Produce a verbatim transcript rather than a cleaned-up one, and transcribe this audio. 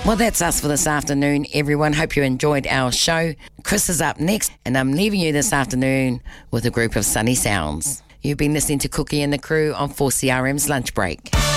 Well, that's us for this afternoon, everyone. Hope you enjoyed our show. Chris is up next, and I'm leaving you this afternoon with a group of Sunny Sounds. You've been listening to Cookie and the Crew on four C R M's Lunch Break.